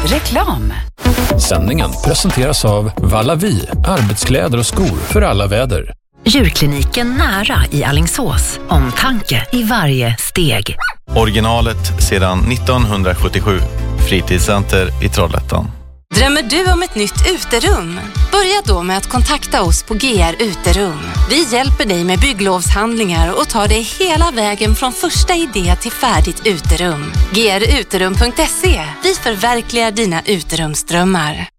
Reklam. Sändningen presenteras av Vallavi, arbetskläder och skor för alla väder. Djurkliniken nära i Alingsås. Omtanke i varje steg. Originalet sedan 1977. Fritidscenter i Trollhättan. Drömmer du om ett nytt uterum? Börja då med att kontakta oss på GR Uterum. Vi hjälper dig med bygglovshandlingar och tar dig hela vägen från första idé till färdigt uterum. gruterum.se. Vi förverkligar dina uterumsdrömmar.